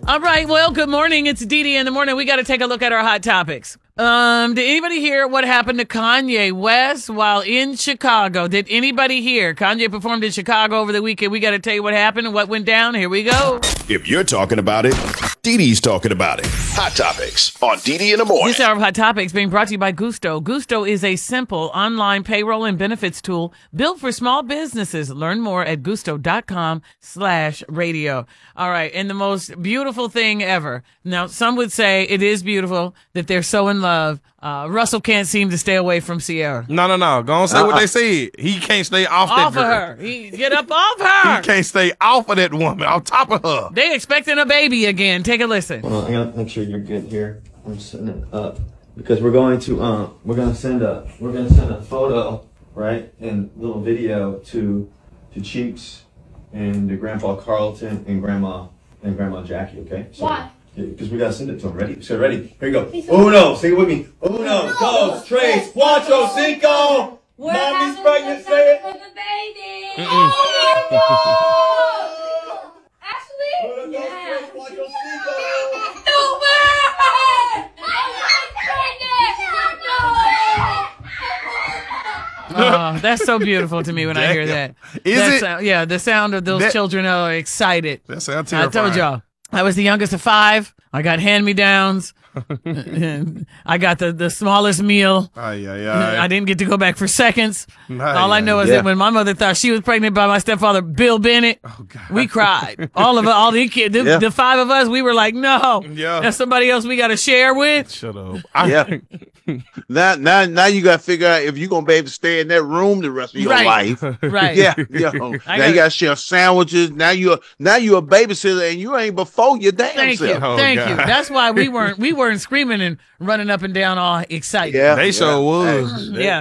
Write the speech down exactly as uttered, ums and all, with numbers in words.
All right. Well, good morning. It's Dee Dee in the morning. We got to take a look at our hot topics. Um, did anybody hear what happened to Kanye West while in Chicago? Did anybody hear? Kanye performed in Chicago over the weekend. We got to tell you what happened and what went down. Here we go. If you're talking about it, Dee Dee's talking about it. Hot Topics on Dee Dee in the morning. This hour of Hot Topics being brought to you by Gusto. Gusto is a simple online payroll and benefits tool built for small businesses. Learn more at gusto.com slash radio. All right. And the most beautiful thing ever. Now, some would say it is beautiful that they're so in love. Uh, Russell can't seem to stay away from Sierra. No, no, no. Go on, say uh-uh. what they said. He can't stay off, off that girl. Off of her. He, get up off her. He can't stay off of that woman, on top of her. They expecting a baby again. Take a listen. Well, I gotta make sure you're good here. I'm setting it up because we're going to um we're gonna send a we're gonna send a photo, right, and little video to to Cheeks and to Grandpa Carlton and Grandma and Grandma Jackie. Okay. So, why? Because we gotta send it to them. Ready? So ready? Here you go. Uno, sing it with me. Uno, dos, tres, cuatro, cinco. We're Mommy's pregnant. Say it. For the baby. Mm-mm. Oh my God! Ashley. Uno, dos, Yeah. tres, cuatro, cinco. No way! I'm pregnant. Oh, that's so beautiful to me when I hear that. Is that it? Sound, yeah, the sound of those that, children are excited. That sounds I terrifying. told y'all. I was the youngest of five. I got hand-me-downs. I got the, the smallest meal. Ay, ay, ay. I didn't get to go back for seconds. Ay, All I know ay, is yeah. that when my mother thought she was pregnant by my stepfather, Bill Bennett, Oh, God. we cried. All of us, all the kids, the, Yeah. the five of us, we were like, no. Yeah. That's somebody else we got to share with. Shut up. I, Yeah. now, now, now you got to figure out if you're gonna be able to stay in that room the rest of your Right. life. Right. Yeah, yeah. now gotta- you got to share sandwiches. Now you're now you're a babysitter, and you ain't before your damn Thank you. self. Oh, Thank God. you. That's why we weren't we weren't screaming and running up and down all excited. Yeah, They sure yeah. was. Hey, Yeah.